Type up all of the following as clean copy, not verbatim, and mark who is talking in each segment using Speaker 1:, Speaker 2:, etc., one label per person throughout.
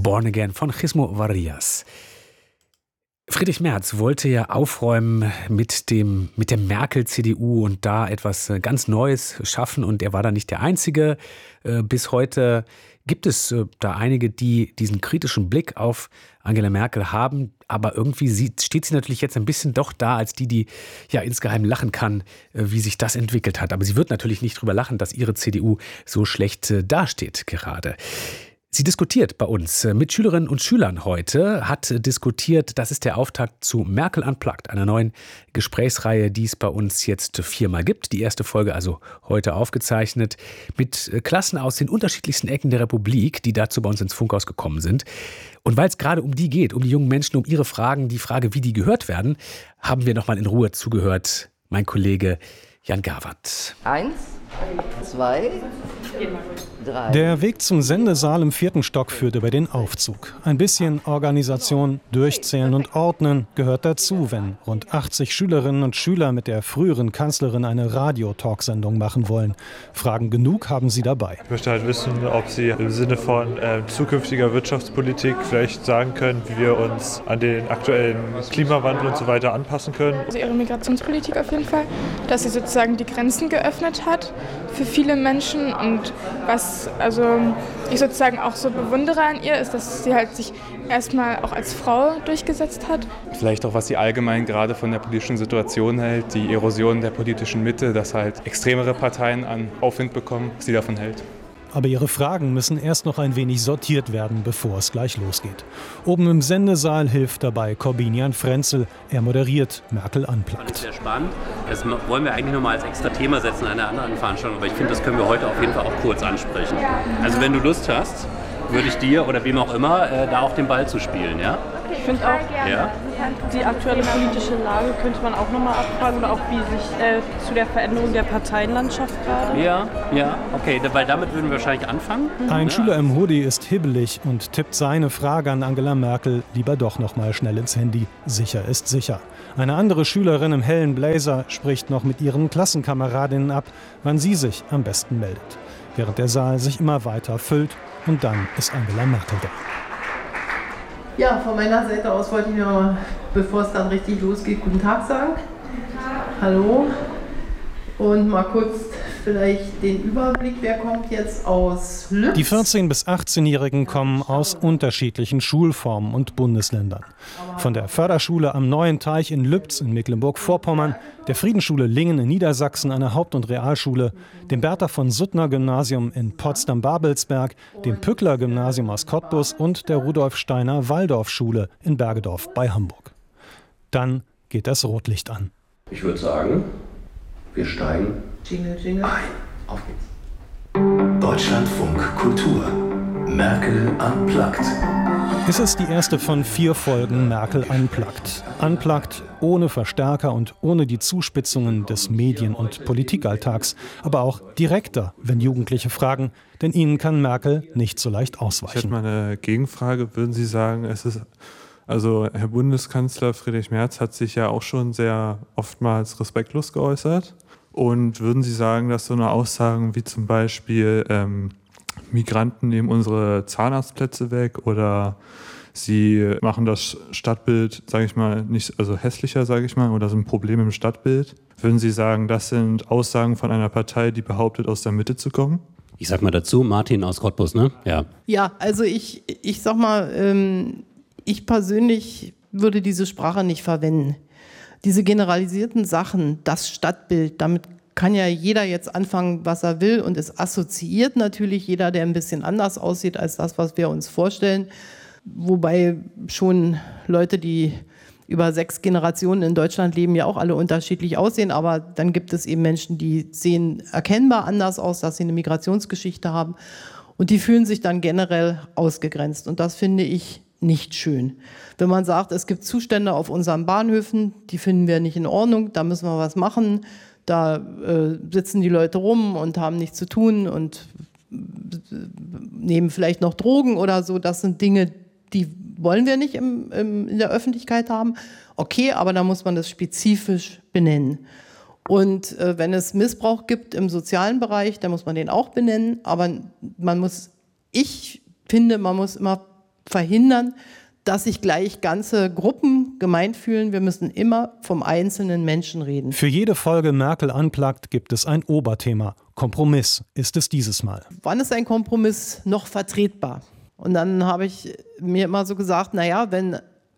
Speaker 1: Born Again von Chismo Varias. Friedrich Merz wollte ja aufräumen mit der Merkel-CDU und da etwas ganz Neues schaffen, und er war da nicht der Einzige. Bis heute gibt es da einige, die diesen kritischen Blick auf Angela Merkel haben, aber irgendwie steht sie natürlich jetzt ein bisschen doch da als die ja insgeheim lachen kann, wie sich das entwickelt hat. Aber sie wird natürlich nicht drüber lachen, dass ihre CDU so schlecht dasteht gerade. Sie diskutiert bei uns mit Schülerinnen und Schülern heute, hat diskutiert, das ist der Auftakt zu Merkel Unplugged, einer neuen Gesprächsreihe, die es bei uns jetzt 4-mal gibt. Die erste Folge also heute aufgezeichnet mit Klassen aus den unterschiedlichsten Ecken der Republik, die dazu bei uns ins Funkhaus gekommen sind. Und weil es gerade um die geht, um die jungen Menschen, um ihre Fragen, die Frage, wie die gehört werden, haben wir nochmal in Ruhe zugehört. Mein Kollege Jan Gawert.
Speaker 2: 1, 2, 3.
Speaker 3: Der Weg zum Sendesaal im 4. Stock führt über den Aufzug. Ein bisschen Organisation, Durchzählen und Ordnen gehört dazu, wenn rund 80 Schülerinnen und Schüler mit der früheren Kanzlerin eine Radio-Talksendung machen wollen. Fragen genug haben sie dabei.
Speaker 4: Ich möchte halt wissen, ob Sie im Sinne von zukünftiger Wirtschaftspolitik vielleicht sagen können, wie wir uns an den aktuellen Klimawandel und so weiter anpassen können.
Speaker 5: Also ihre Migrationspolitik auf jeden Fall, dass sie sozusagen die Grenzen geöffnet hat für viele Menschen, und was ich sozusagen auch so bewundere an ihr, ist, dass sie halt sich erstmal auch als Frau durchgesetzt hat.
Speaker 6: Vielleicht auch, was sie allgemein gerade von der politischen Situation hält, die Erosion der politischen Mitte, dass halt extremere Parteien an Aufwind bekommen, was sie davon hält.
Speaker 3: Aber ihre Fragen müssen erst noch ein wenig sortiert werden, bevor es gleich losgeht. Oben im Sendesaal hilft dabei Corbinian Frenzel. Er moderiert Merkel Unplugged.
Speaker 7: Das ist sehr spannend. Das wollen wir eigentlich nochmal als extra Thema setzen in einer anderen Veranstaltung. Aber ich finde, das können wir heute auf jeden Fall auch kurz ansprechen. Also wenn du Lust hast, würde ich dir oder wem auch immer da auch den Ball zu spielen, ja?
Speaker 8: Ich finde auch,
Speaker 7: ja?
Speaker 8: Die aktuelle politische Lage könnte man auch nochmal abfragen, oder auch wie sich zu der Veränderung der Parteienlandschaft gerade.
Speaker 7: Ja, okay, weil damit würden wir wahrscheinlich anfangen.
Speaker 3: Ein Schüler im Hoodie ist hibbelig und tippt seine Frage an Angela Merkel lieber doch nochmal schnell ins Handy. Sicher ist sicher. Eine andere Schülerin im hellen Blazer spricht noch mit ihren Klassenkameradinnen ab, wann sie sich am besten meldet. Während der Saal sich immer weiter füllt, und dann ist Angela Merkel da.
Speaker 9: Ja, von meiner Seite aus wollte ich mir, bevor es dann richtig losgeht, guten Tag sagen. Guten Tag. Hallo. Und mal kurz vielleicht den Überblick, wer kommt jetzt aus Lübz?
Speaker 3: Die 14- bis 18-Jährigen kommen aus unterschiedlichen Schulformen und Bundesländern. Von der Förderschule am Neuen Teich in Lübz in Mecklenburg-Vorpommern, der Friedensschule Lingen in Niedersachsen, einer Haupt- und Realschule, dem Bertha von Suttner Gymnasium in Potsdam-Babelsberg, dem Pückler Gymnasium aus Cottbus und der Rudolf Steiner Waldorfschule in Bergedorf bei Hamburg. Dann geht das Rotlicht an.
Speaker 10: Ich würde sagen, wir steigen
Speaker 9: Jingle.
Speaker 10: ein. Auf geht's. Deutschlandfunk Kultur. Merkel Unplugged.
Speaker 3: Es ist die erste von 4 Folgen Merkel Unplugged. Unplugged ohne Verstärker und ohne die Zuspitzungen des Medien- und Politikalltags. Aber auch direkter, wenn Jugendliche fragen, denn ihnen kann Merkel nicht so leicht ausweichen.
Speaker 4: Ich hätte mal eine Gegenfrage. Würden Sie sagen, also Herr Bundeskanzler Friedrich Merz hat sich ja auch schon sehr oftmals respektlos geäußert. Und würden Sie sagen, dass so eine Aussagen wie zum Beispiel Migranten nehmen unsere Zahnarztplätze weg oder sie machen das Stadtbild, sage ich mal, nicht, also hässlicher, sage ich mal, oder sind Probleme im Stadtbild, würden Sie sagen, das sind Aussagen von einer Partei, die behauptet, aus der Mitte zu kommen?
Speaker 7: Ich sag mal dazu, Martin aus Cottbus, ne? Ja.
Speaker 9: Ja, also ich sag mal, ich persönlich würde diese Sprache nicht verwenden. Diese generalisierten Sachen, das Stadtbild, damit kann ja jeder jetzt anfangen, was er will, und es assoziiert natürlich jeder, der ein bisschen anders aussieht als das, was wir uns vorstellen. Wobei schon Leute, die über 6 Generationen in Deutschland leben, ja auch alle unterschiedlich aussehen, aber dann gibt es eben Menschen, die sehen erkennbar anders aus, dass sie eine Migrationsgeschichte haben, und die fühlen sich dann generell ausgegrenzt, und das finde ich nicht schön. Wenn man sagt, es gibt Zustände auf unseren Bahnhöfen, die finden wir nicht in Ordnung, da müssen wir was machen, da sitzen die Leute rum und haben nichts zu tun und nehmen vielleicht noch Drogen oder so, das sind Dinge, die wollen wir nicht in der Öffentlichkeit haben. Okay, aber da muss man das spezifisch benennen. Und wenn es Missbrauch gibt im sozialen Bereich, dann muss man den auch benennen, aber ich finde, man muss immer verhindern, dass sich gleich ganze Gruppen gemeint fühlen. Wir müssen immer vom einzelnen Menschen reden.
Speaker 3: Für jede Folge Merkel Unplugged gibt es ein Oberthema. Kompromiss ist es dieses Mal.
Speaker 9: Wann ist ein Kompromiss noch vertretbar? Und dann habe ich mir immer so gesagt, naja, wenn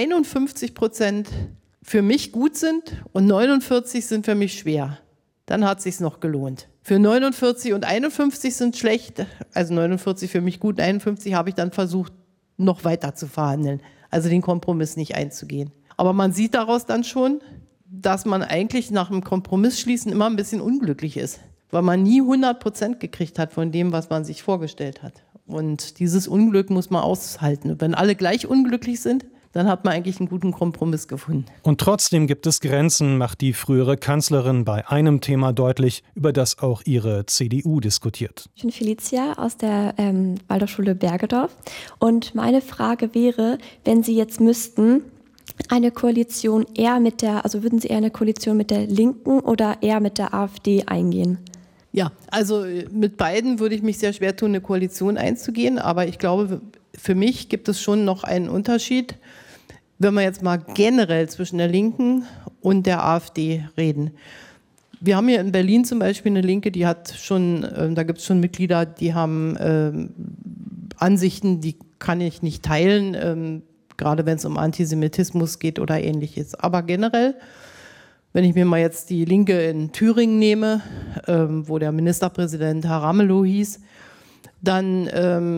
Speaker 9: 51% für mich gut sind und 49 sind für mich schwer, dann hat es sich noch gelohnt. Für 49 und 51 sind schlecht, also 49 für mich gut, 51 habe ich dann versucht, noch weiter zu verhandeln, also den Kompromiss nicht einzugehen. Aber man sieht daraus dann schon, dass man eigentlich nach dem Kompromissschließen immer ein bisschen unglücklich ist, weil man nie 100% gekriegt hat von dem, was man sich vorgestellt hat. Und dieses Unglück muss man aushalten. Und wenn alle gleich unglücklich sind, dann hat man eigentlich einen guten Kompromiss gefunden.
Speaker 3: Und trotzdem gibt es Grenzen, macht die frühere Kanzlerin bei einem Thema deutlich, über das auch ihre CDU diskutiert.
Speaker 11: Ich bin Felicia aus der Waldorfschule Bergedorf. Und meine Frage wäre, wenn Sie jetzt müssten, eine Koalition würden Sie eher eine Koalition mit der Linken oder eher mit der AfD eingehen?
Speaker 9: Ja, also mit beiden würde ich mich sehr schwer tun, eine Koalition einzugehen. Aber ich glaube, für mich gibt es schon noch einen Unterschied, wenn wir jetzt mal generell zwischen der Linken und der AfD reden. Wir haben hier in Berlin zum Beispiel eine Linke, die hat schon, da gibt es schon Mitglieder, die haben Ansichten, die kann ich nicht teilen, gerade wenn es um Antisemitismus geht oder Ähnliches. Aber generell, wenn ich mir mal jetzt die Linke in Thüringen nehme, wo der Ministerpräsident Herr Ramelow hieß, dann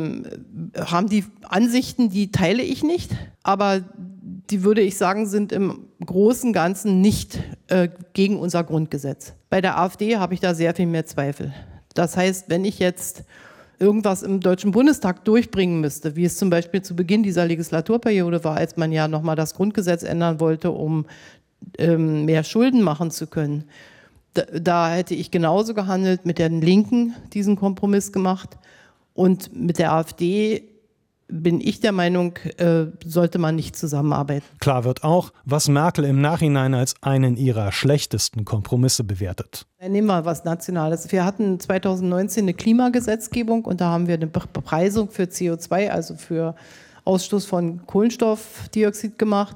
Speaker 9: haben die Ansichten, die teile ich nicht, aber die, würde ich sagen, sind im Großen und Ganzen nicht gegen unser Grundgesetz. Bei der AfD habe ich da sehr viel mehr Zweifel. Das heißt, wenn ich jetzt irgendwas im Deutschen Bundestag durchbringen müsste, wie es zum Beispiel zu Beginn dieser Legislaturperiode war, als man ja nochmal das Grundgesetz ändern wollte, um mehr Schulden machen zu können, da hätte ich genauso gehandelt, mit den Linken diesen Kompromiss gemacht. Und mit der AfD bin ich der Meinung, sollte man nicht zusammenarbeiten.
Speaker 3: Klar wird auch, was Merkel im Nachhinein als einen ihrer schlechtesten Kompromisse bewertet.
Speaker 9: Nehmen wir was Nationales. Wir hatten 2019 eine Klimagesetzgebung und da haben wir eine Bepreisung für CO2, also für Ausstoß von Kohlenstoffdioxid gemacht.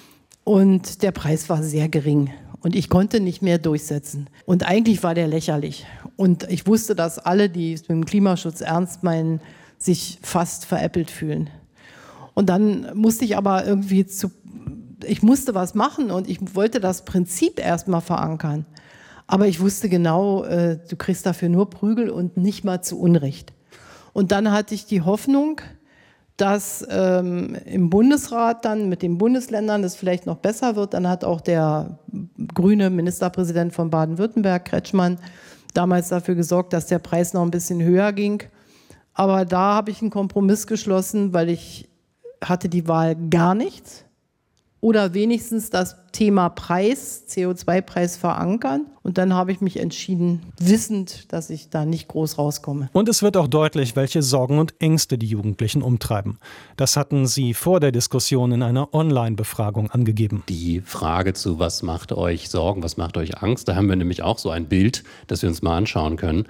Speaker 9: Und der Preis war sehr gering. Und ich konnte nicht mehr durchsetzen. Und eigentlich war der lächerlich. Und ich wusste, dass alle, die es mit dem Klimaschutz ernst meinen, sich fast veräppelt fühlen. Und dann musste ich aber irgendwie ich musste was machen und ich wollte das Prinzip erstmal verankern. Aber ich wusste genau, du kriegst dafür nur Prügel und nicht mal zu Unrecht. Und dann hatte ich die Hoffnung, dass im Bundesrat dann mit den Bundesländern das vielleicht noch besser wird. Dann hat auch der grüne Ministerpräsident von Baden-Württemberg, Kretschmann, damals dafür gesorgt, dass der Preis noch ein bisschen höher ging. Aber da habe ich einen Kompromiss geschlossen, weil ich hatte die Wahl gar nichts oder wenigstens das Thema Preis, CO2-Preis verankern. Und dann habe ich mich entschieden, wissend, dass ich da nicht groß rauskomme.
Speaker 3: Und es wird auch deutlich, welche Sorgen und Ängste die Jugendlichen umtreiben. Das hatten sie vor der Diskussion in einer Online-Befragung angegeben.
Speaker 7: Die Frage zu, was macht euch Sorgen, was macht euch Angst, da haben wir nämlich auch so ein Bild, das wir uns mal anschauen können.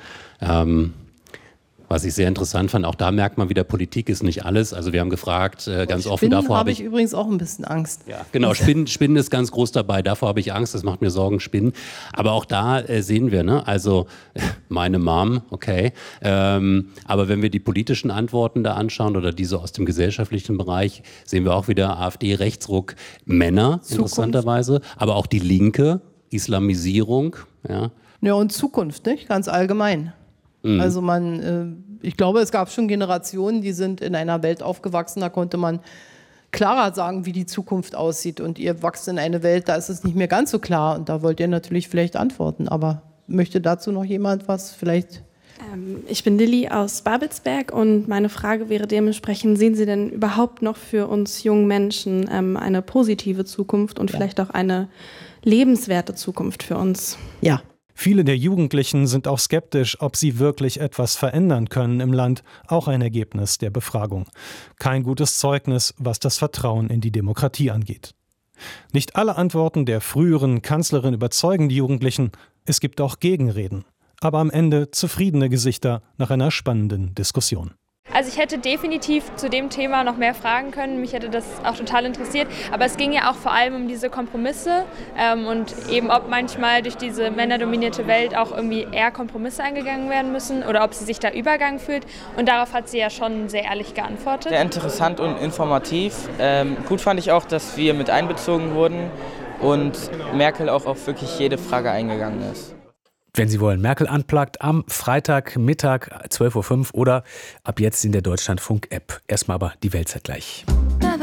Speaker 7: Was ich sehr interessant fand, auch da merkt man wieder, Politik ist nicht alles. Also wir haben gefragt, ganz offen, davor habe ich
Speaker 9: übrigens auch ein bisschen Angst.
Speaker 7: Ja, genau, Spinnen ist ganz groß dabei, davor habe ich Angst, das macht mir Sorgen, Spinnen. Aber auch da sehen wir, ne? Also meine Mom, okay. Aber wenn wir die politischen Antworten da anschauen oder diese aus dem gesellschaftlichen Bereich, sehen wir auch wieder AfD, Rechtsruck, Männer, interessanterweise, aber auch die Linke, Islamisierung.
Speaker 9: Ja, und Zukunft, nicht? Ganz allgemein. Also ich glaube, es gab schon Generationen, die sind in einer Welt aufgewachsen, da konnte man klarer sagen, wie die Zukunft aussieht. Und ihr wachst in eine Welt, da ist es nicht mehr ganz so klar. Und da wollt ihr natürlich vielleicht antworten. Aber möchte dazu noch jemand was vielleicht?
Speaker 8: Ich bin Lilly aus Babelsberg und meine Frage wäre dementsprechend, sehen Sie denn überhaupt noch für uns jungen Menschen eine positive Zukunft und vielleicht auch eine lebenswerte Zukunft für uns?
Speaker 9: Ja.
Speaker 3: Viele der Jugendlichen sind auch skeptisch, ob sie wirklich etwas verändern können im Land, auch ein Ergebnis der Befragung. Kein gutes Zeugnis, was das Vertrauen in die Demokratie angeht. Nicht alle Antworten der früheren Kanzlerin überzeugen die Jugendlichen, es gibt auch Gegenreden. Aber am Ende zufriedene Gesichter nach einer spannenden Diskussion.
Speaker 12: Also ich hätte definitiv zu dem Thema noch mehr fragen können. Mich hätte das auch total interessiert. Aber es ging ja auch vor allem um diese Kompromisse und eben ob manchmal durch diese männerdominierte Welt auch irgendwie eher Kompromisse eingegangen werden müssen oder ob sie sich da übergangen fühlt. Und darauf hat sie ja schon sehr ehrlich geantwortet.
Speaker 13: Sehr interessant und informativ. Gut fand ich auch, dass wir mit einbezogen wurden und Merkel auch auf wirklich jede Frage eingegangen ist.
Speaker 1: Wenn Sie wollen, Merkel Unplugged am Freitagmittag 12.05 Uhr oder ab jetzt in der Deutschlandfunk-App. Erstmal aber die Weltzeit gleich.